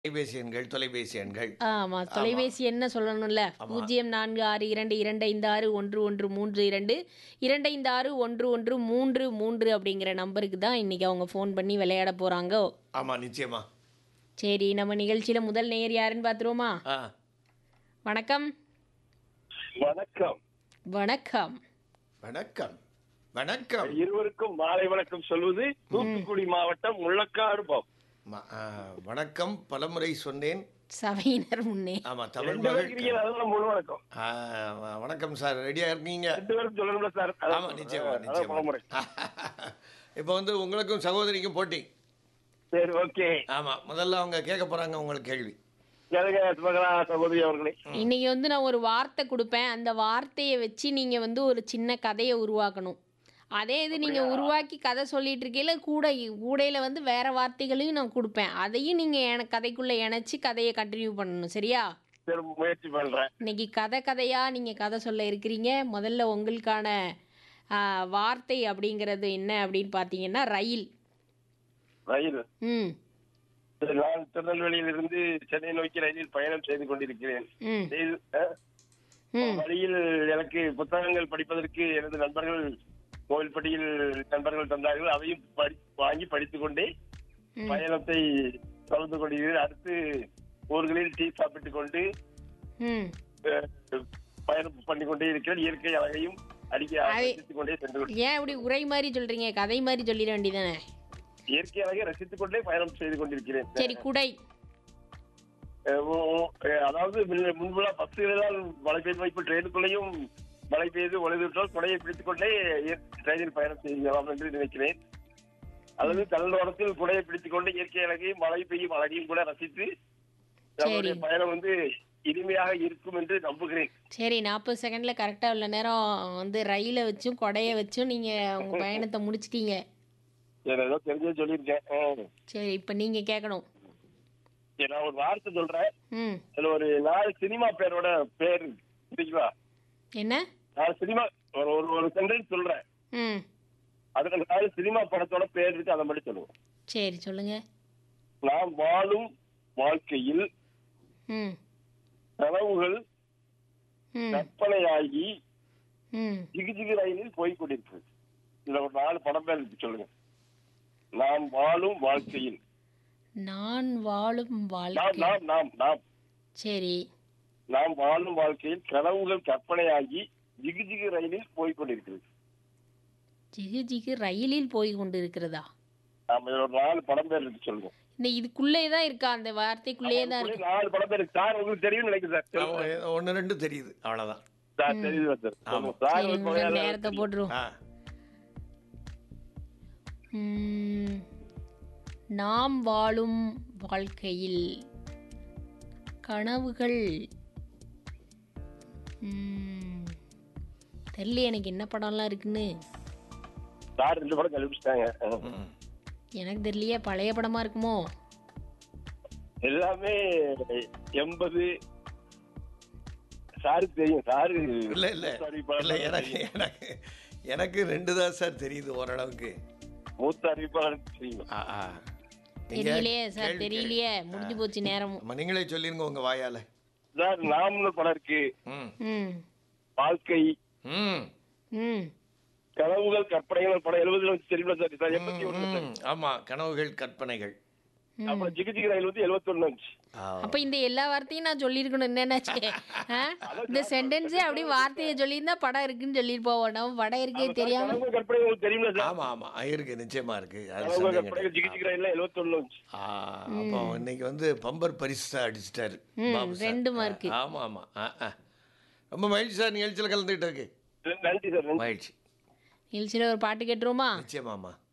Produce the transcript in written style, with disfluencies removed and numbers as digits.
தொலைபேசி எண்கள். ஆமா. ஆமா, தொலைபேசி எண்ண சொல்லணும்ல. ஆமா. 0462256132 2561133 அப்படிங்கிற நம்பருக்கு தான் இன்னைக்கு அவங்க ஃபோன் பண்ணி விளையாட போறாங்க. ஆமா, நிச்சயமா. சரி, நம்ம நிகழ்ச்சியில முதல் நேயர் யாருன்னு பார்த்துருவோமா? ஆ, வணக்கம். வணக்கம். வணக்கம். வணக்கம். வணக்கம். இருவருக்கும் மாலை வணக்கம் சொல்வது தூத்துக்குடி மாவட்டம் முள்ளக்காடு பாப். வணக்கம். பலமுறை சொன்னேன். சபையினர் முன்னே. ஆமா, தமிழ் ரெண்டு மகள். பேருக்கு அதெல்லாம் முழு வணக்கம். வணக்கம் சார், ரெடியா இருக்கீங்க? ரெண்டு பேரும் சொல்லணும்ல சார். ஆமா, நிச்சயமா, அதான் நிச்சயமா. பலமுறை. இப்போ வந்து உங்களுக்கும் சகோதரிக்கும் போட்டி. சரி, ஓகே. ஆமா, முதல்ல அவங்க கேட்க போறாங்க உங்களுக்கு கேள்வி. கேளுங்க சுபகலா சகோதரி அவர்களே. இன்னைக்கு வந்து நான் ஒரு வார்த்தை கொடுப்பேன். அந்த வார்த்தையை வச்சு நீங்க வந்து ஒரு சின்ன கதையை உருவாக்கணும். அதே இது நீங்க உருவாக்கி கதை சொல்லிட்டு இருக்கையில கூடையில வந்து வேற வார்த்தைகளையும் நான் கொடுப்பேன். அதையும் நீங்க எனக்கு கதைக்குள்ள இணைச்சு கதையை கண்டினியூ பண்ணணும். சரியா? சரி, முயற்சி பண்றேன். இன்னைக்கு கதையா நீங்க கதை சொல்ல இருக்கிறீங்க. முதல்ல உங்களுக்கான வார்த்தை அப்படிங்கிறது என்ன அப்படின்னு பார்த்தீங்கன்னா ரயில். ரயில். ம் சரி, நான் திருநெல்வேலியிலிருந்து சென்னை நோக்கி ரயிலில் பயணம் செய்து கொண்டிருக்கிறேன். ம் வழியில் எனக்கு புத்தகங்கள் படிப்பதற்கு எனது நண்பர்கள் கோவில்பட்டியில் நண்பர்கள் தந்தார்கள். அதையும் வாங்கி படித்துக் கொண்டே பயணத்தை தொடர்ந்து கொண்டிருக்கிறேன். அடுத்து ஊர்களில் டீ சாப்பிட்டுக் கொண்டு ம் பயணம் பண்ணிக்கொண்டே இருக்கிறேன். இயற்கை அழகையும் அடிக்க ரசித்துக் கொண்டே சென்று கொண்டேன். ஏன் இப்படி உரை மாதிரி சொல்றீங்க? கதை மாதிரி சொல்லிட வேண்டியதானே? இயற்கை அழகை ரசித்துக் கொண்டே பயணம் செய்து கொண்டிருக்கிறேன். சரி, குடை. அதாவது முன்பெல்லாம் பஸ்ஸுகளெல்லாம் மழை பெய்து, இப்ப ட்ரெயினுக்குள்ளேயும் மழை பெய்து ஒளிவிட்டால் கொடையை பிடித்துக் கொண்டே ட்ரெயினில் பயணம் செய்யலாம் என்று நினைக்கிறேன். அதாவது கடலோரத்தில் குடையை பிடித்துக் கொண்டு இயற்கை அழகையும் மழை பெய்யும் அழகையும் கூட ரசித்து நம்முடைய பயணம் வந்து இனிமையாக இருக்கும் என்று நம்புகிறேன். சரி, 40 செகண்ட்ல கரெக்டா உள்ள நேரம் வந்து ரயிலை வச்சும் கொடையை வச்சும் நீங்க உங்க பயணத்தை முடிச்சிட்டீங்க. ஏதோ தெரிஞ்சே சொல்லியிருக்கேன். சரி, இப்ப நீங்க கேட்கணும். நான் ஒரு வார்த்தை சொல்றேன். ம் அதுல ஒரு 4 சினிமா பேரோட பேர் இருக்குங்களா? என்ன? 4 சினிமா ஒரு சென்டென்ஸ் சொல்றேன். ம் அதுல 4 சினிமா படத்தோட பேர் இருக்கு, அதை மட்டும் சொல்லுவோம். சரி, சொல்லுங்க. நாம் வாழும் வாழ்க்கையில் ம் கனவுகள் ம் கற்பனையாகி ம் ஜிகு ரயிலில் போய் கொண்டிருக்கிறது. இதுல ஒரு 4 படம் பேர் இருக்கு, சொல்லுங்க. நாம் வாழும் வாழ்க்கையில். நான் வாழும் நாம் வாழ்க்கை. நாம் நாம் நாம் சரி. நாம் வாழும் வாழ்க்கையில் கனவுகள் கற்பனையாகி ஜிகு ரயிலில் போய் கொண்டிருக்கிறது. ஜிகு ரயிலில் போய் கொண்டு இருக்கிறதா? ஆமா, இதுல ஒரு 4 படம் பேர் இருக்கு, சொல்லுங்க. இந்த இதுக்குள்ளே தான் இருக்கா? அந்த வார்த்தைக்குள்ளேயே தான் இருக்கு. 4 படம் பேர் இருக்கு சார். உங்களுக்கு தெரியும் நினைக்கிறேன் சார். 1 2 தெரியுது, அவ்வளவுதான். சார் தெரியுது சார். ஆமா. சார் சரி, முதல் நேரத்தை போட்டுருவோம். ஆ, நாம் வாழும் வாழ்க்கையில் கனவுகள். தெரியல எனக்கு என்ன படம்லாம் இருக்குன்னு. சார் 2 படம் கழிப்பிச்சிட்டாங்க. ம். எனக்கு தெரியலையே, பழைய படமா இருக்குமோ? எல்லாமே 80. சாருக்கு தெரியும். சாரு இல்ல இல்ல இல்ல, எனக்கு 2 தான் சார் தெரியுது ஓரளவுக்கு. மூத்த அறிவிப்பாளருக்கு தெரியும். தெரியலையே சார், தெரியலையே. முடிஞ்சு போச்சு நேரமும். நீங்களே சொல்லிருங்க உங்க வாயால. சார் நாம்னு படம் இருக்கு. ம் ம் வாழ்க்கை, ம் ம் கனவுகள் கற்பனைகள் படம் 70 தெரியுமா சார்? 81 சார். ஆமா, கனவுகள் கற்பனைகள். அப்புறம் ஜிகு ரயில் வந்து 71. அப்ப இந்த எல்லா வார்த்தையும் நான் சொல்லியிருக்கணும். என்னன்னாச்சு, இந்த சென்டென்ஸே அப்படியே வார்த்தையை சொல்லியிருந்தா படம் இருக்குன்னு சொல்லியிருப்போம். நம்ம படம் இருக்கே தெரியாம. கனவுகள் கற்பனைகள் உங்களுக்கு தெரியுமா சார்? ஆமா ஆமா, இருக்கு, நிச்சயமா இருக்கு. அது கனவுகள் சந்தேகம் கற்பனைகள் கிடையாது. ஜிகு ரயில்ல 71. அப்போ இன்னைக்கு வந்து பம்பர் பரிசு அடிச்சிட்டாரு பாபு சார். 2 மார்க்கு. ஆமா ஆமா. ரொம்ப மகிழ்ச்சி சார், நிகழ்ச்சியில் கலந்துகிட்டு இருக்கு. நன்றி சார். மகிழ்ச்சி. நிகழ்ச்சியில் ஒரு பாட்டு கேட்டுருவோமா? நிச்சயமாமா.